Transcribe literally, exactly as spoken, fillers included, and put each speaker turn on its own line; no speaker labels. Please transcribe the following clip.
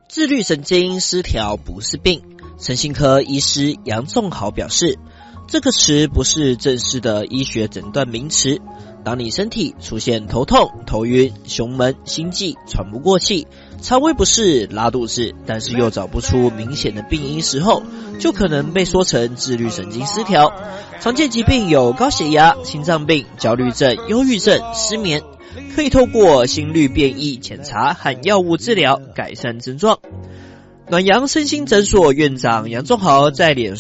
自律神经失调不是病，身心科医师杨仲豪表示，这个词不是正式的医学诊断名词。当你身体出现头痛、头晕、胸闷、心悸、喘不过气、肠胃不适、拉肚子，但是又找不出明显的病因时候，就可能被说成自律神经失调。常见疾病有高血压、心脏病、焦虑症、忧郁症、失眠，可以透过心率变异检查和药物治疗改善症状。暖阳身心诊所院长杨仲豪在脸